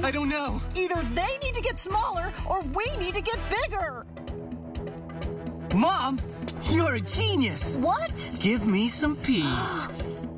I don't know. Either they need to get smaller or we need to get bigger. Mom, you're a genius. What? Give me some peas.